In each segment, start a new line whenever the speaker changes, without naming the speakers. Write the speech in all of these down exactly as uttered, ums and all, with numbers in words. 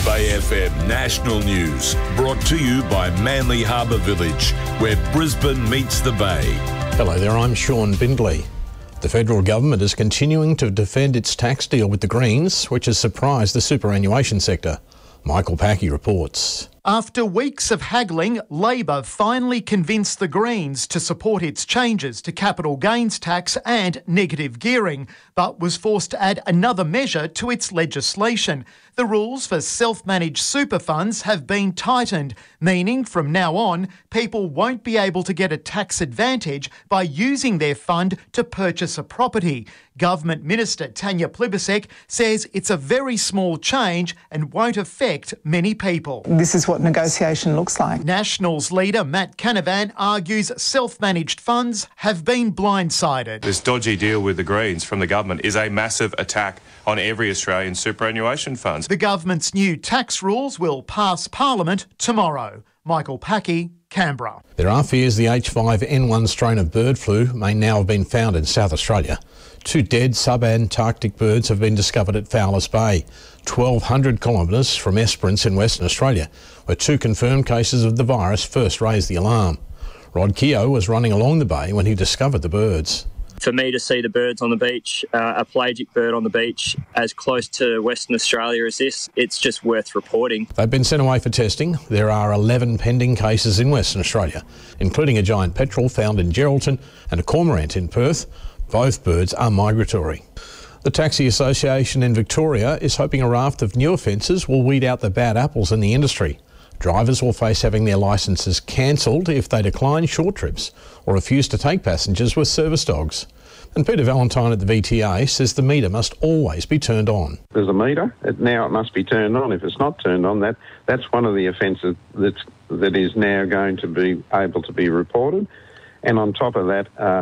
Bay F M National News, brought to you by Manly Harbour Village, where Brisbane meets the Bay.
Hello there, I'm Sean Bindley. The federal government is continuing to defend its tax deal with the Greens, which has surprised the superannuation sector. Michael Packey reports.
After weeks of haggling, Labor finally convinced the Greens to support its changes to capital gains tax and negative gearing, but was forced to add another measure to its legislation. The rules for self-managed super funds have been tightened, meaning from now on, people won't be able to get a tax advantage by using their fund to purchase a property. Government Minister Tanya Plibersek says it's a very small change and won't affect many people.
This is what negotiation looks like.
Nationals leader Matt Canavan argues self-managed funds have been blindsided.
This dodgy deal with the Greens from the government is a massive attack on every Australian superannuation fund.
The government's new tax rules will pass Parliament tomorrow. Michael Packey, Canberra.
There are fears the H five N one strain of bird flu may now have been found in South Australia. Two dead sub-Antarctic birds have been discovered at Fowlers Bay, twelve hundred kilometres from Esperance in Western Australia, where two confirmed cases of the virus first raised the alarm. Rod Keogh was running along the bay when he discovered the birds.
For me to see the birds on the beach, uh, a pelagic bird on the beach, as close to Western Australia as this, it's just worth reporting.
They've been sent away for testing. There are eleven pending cases in Western Australia, including a giant petrel found in Geraldton and a cormorant in Perth. Both birds are migratory. The Taxi Association in Victoria is hoping a raft of new offences will weed out the bad apples in the industry. Drivers will face having their licences cancelled if they decline short trips or refuse to take passengers with service dogs. And Peter Valentine at the V T A says the meter must always be turned on.
There's a meter, it, now it must be turned on. If it's not turned on, that that's one of the offences that's, that is now going to be able to be reported. And on top of that, uh,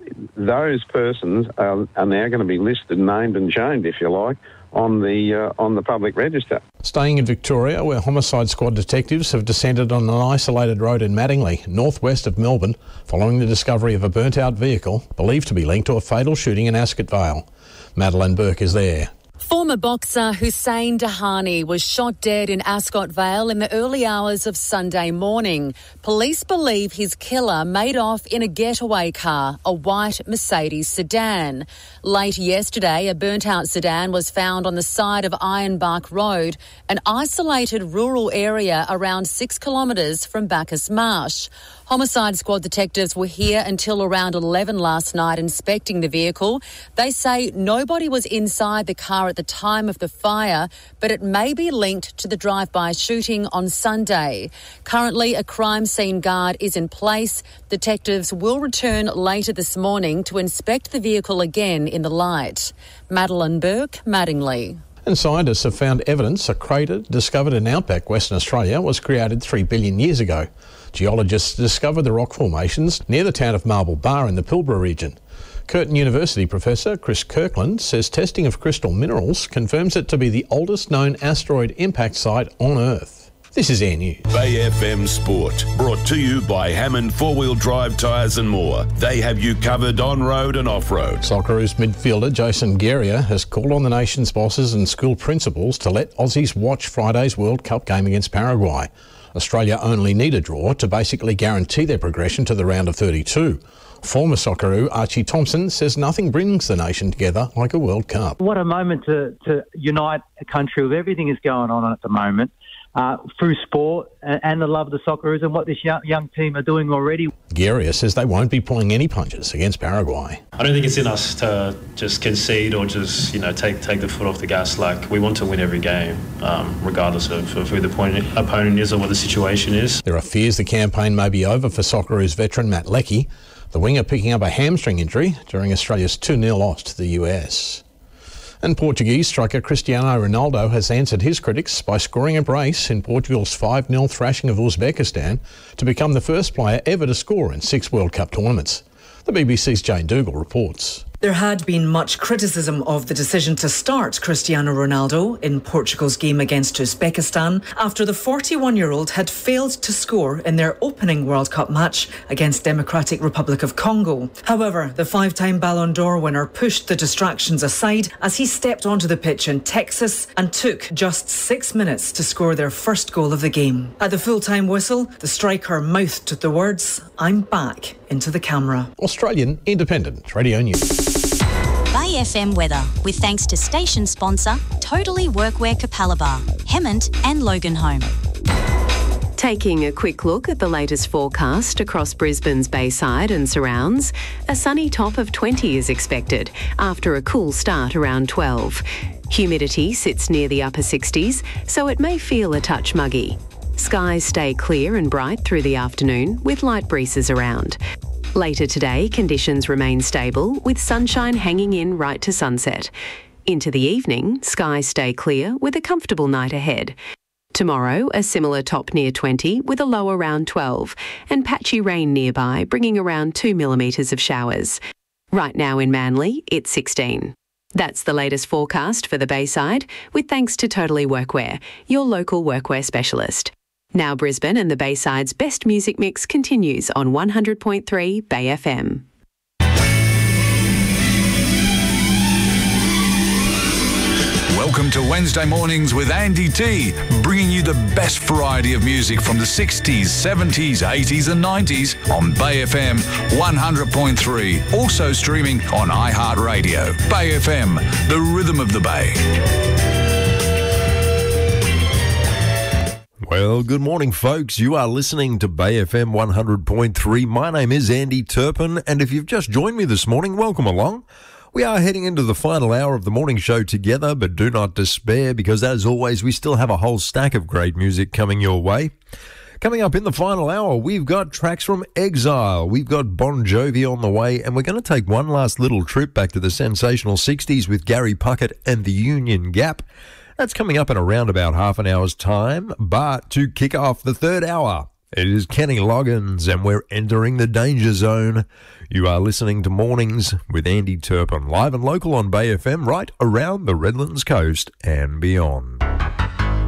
those persons are, are now going to be listed, named and shamed, if you like, on the uh, on the public register.
Staying in Victoria, where Homicide Squad detectives have descended on an isolated road in Mattingley, northwest of Melbourne, following the discovery of a burnt-out vehicle believed to be linked to a fatal shooting in Ascot Vale. Madeleine Burke is there.
Former boxer Hussein Dahani was shot dead in Ascot Vale in the early hours of Sunday morning. Police believe his killer made off in a getaway car, a white Mercedes sedan. Late yesterday, a burnt-out sedan was found on the side of Ironbark Road, an isolated rural area around six kilometres from Bacchus Marsh. Homicide Squad detectives were here until around eleven last night inspecting the vehicle. They say nobody was inside the car at the time of the fire, but it may be linked to the drive-by shooting on Sunday. Currently, a crime scene guard is in place. Detectives will return later this morning to inspect the vehicle again in the light. Madeleine Burke, Mattingley.
And scientists have found evidence a crater discovered in outback Western Australia was created three billion years ago. Geologists discovered the rock formations near the town of Marble Bar in the Pilbara region. Curtin University professor Chris Kirkland says testing of crystal minerals confirms it to be the oldest known asteroid impact site on Earth. This is Air News.
Bay F M Sport, brought to you by Hammond four-wheel drive tyres and more. They have you covered on-road and off-road.
Socceroos midfielder Jason Guerrier has called on the nation's bosses and school principals to let Aussies watch Friday's World Cup game against Paraguay. Australia only need a draw to basically guarantee their progression to the round of thirty-two. Former Socceroo Archie Thompson says nothing brings the nation together like a World Cup.
What a moment to, to unite a country with everything that's going on at the moment. Uh, through sport and the love of the Socceroos and what this young, young team are doing already.
Guerrier says they won't be pulling any punches against Paraguay.
I don't think it's in us to just concede or just, you know, take take the foot off the gas. Like, we want to win every game, um, regardless of, of who the opponent, opponent is or what the situation is.
There are fears the campaign may be over for Socceroos veteran Matt Leckie, the winger picking up a hamstring injury during Australia's two nil loss to the U S. And Portuguese striker Cristiano Ronaldo has answered his critics by scoring a brace in Portugal's five nil thrashing of Uzbekistan to become the first player ever to score in six World Cup tournaments. The B B C's Jane Dougal reports.
There had been much criticism of the decision to start Cristiano Ronaldo in Portugal's game against Uzbekistan after the forty-one-year-old had failed to score in their opening World Cup match against Democratic Republic of Congo. However, the five-time Ballon d'Or winner pushed the distractions aside as he stepped onto the pitch in Texas and took just six minutes to score their first goal of the game. At the full-time whistle, the striker mouthed the words, "I'm back," into the camera.
Australian Independent Radio News.
Bay F M weather, with thanks to station sponsor Totally Workwear Capalaba, Hemmant and Loganholme.
Taking a quick look at the latest forecast across Brisbane's Bayside and surrounds, a sunny top of twenty is expected after a cool start around twelve. Humidity sits near the upper sixties, so it may feel a touch muggy. Skies stay clear and bright through the afternoon with light breezes around. Later today, conditions remain stable with sunshine hanging in right to sunset. Into the evening, skies stay clear with a comfortable night ahead. Tomorrow, a similar top near twenty with a low around twelve and patchy rain nearby bringing around two millimetres of showers. Right now in Manly, it's sixteen. That's the latest forecast for the Bayside with thanks to Totally Workwear, your local workwear specialist. Now Brisbane and the Bayside's best music mix continues on one hundred point three Bay F M.
Welcome to Wednesday Mornings with Andy T, bringing you the best variety of music from the sixties, seventies, eighties and nineties on Bay F M one hundred point three. Also streaming on iHeartRadio. Bay F M, the rhythm of the Bay.
Well, good morning, folks. You are listening to Bay F M one hundred point three. My name is Andy Turpin, and if you've just joined me this morning, welcome along. We are heading into the final hour of the morning show together, but do not despair because, as always, we still have a whole stack of great music coming your way. Coming up in the final hour, we've got tracks from Exile, we've got Bon Jovi on the way, and we're going to take one last little trip back to the sensational sixties with Gary Puckett and the Union Gap. That's coming up in around about half an hour's time. But to kick off the third hour, it is Kenny Loggins, and we're entering the danger zone. You are listening to Mornings with Andy Turpin, live and local on Bay F M, right around the Redlands coast and beyond.